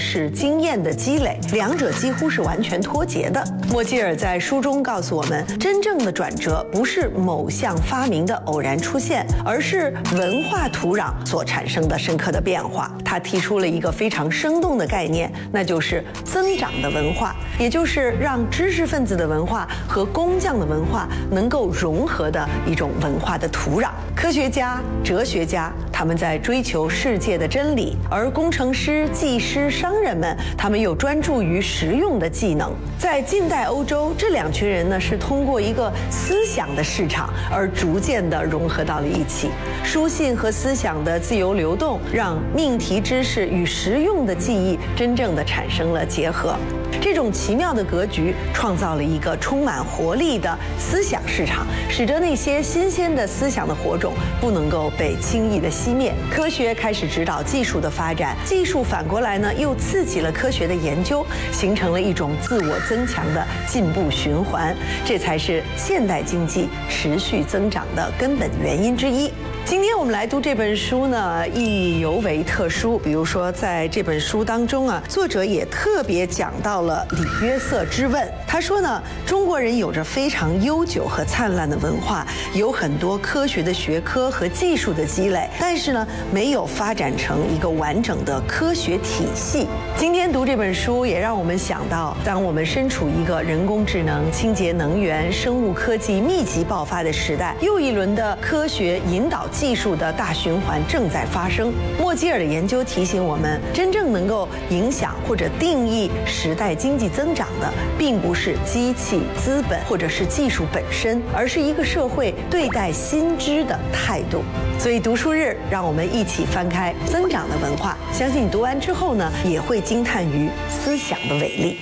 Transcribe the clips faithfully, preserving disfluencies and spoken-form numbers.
是经验的积累，两者几乎是完全脱节的。莫基尔在书中告诉我们，真正的转折不是某项发明的偶然出现，而是文化土壤所产生的深刻的变化。他提出了一个非常生动的概念，那就是增长的文化，也就是让知识分子的文化和工匠的文化能够融合的一种文化的土壤。科学家、哲学家，他们在追求世界的真理，而工程师、技师、商人们，他们又专注于实用的技能。在近代欧洲，这两群人呢是通过一个思想的市场而逐渐地融合到了一起。书信和思想的自由流动，让命题知识与实用的记忆真正地产生了结合。这种奇妙的格局创造了一个充满活力的思想市场，使得那些新鲜的思想的火种不能够被轻易的熄灭。科学开始指导技术的发展，技术反过来呢又刺激了科学的研究，形成了一种自我增强的进步循环，这才是现代经济持续增长的根本原因之一。今天我们来读这本书呢，意义尤为特殊。比如说，在这本书当中啊，作者也特别讲到了李约瑟之问。他说呢，中国人有着非常悠久和灿烂的文化，有很多科学的学科和技术的积累，但是呢，没有发展成一个完整的科学体系。今天读这本书，也让我们想到，当我们身处一个人工智能、清洁能源、生物科技密集爆发的时代，又一轮的科学引导技术的大循环正在发生。莫基尔的研究提醒我们，真正能够影响或者定义时代经济增长的，并不是机器、资本或者是技术本身，而是一个社会对待新知的态度。所以读书日，让我们一起翻开《增长的文化》，相信你读完之后呢，也会惊叹于思想的伟力。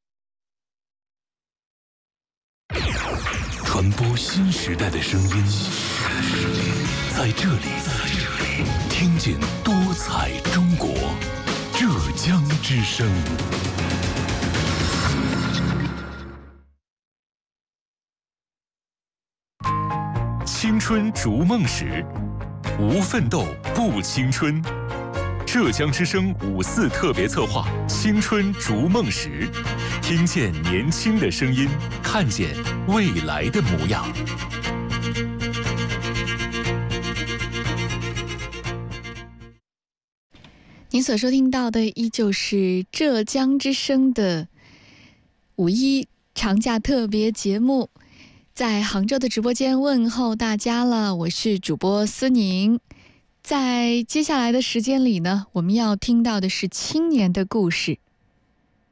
传播新时代的声音，在这里听见多彩中国，浙江之声。青春逐梦时，无奋斗不青春。浙江之声五四特别策划《青春逐梦时》，听见年轻的声音，看见未来的模样。 您所收听到的依旧是浙江之声的五一长假特别节目，在杭州的直播间问候大家了，我是主播思宁。在接下来的时间里呢，我们要听到的是青年的故事。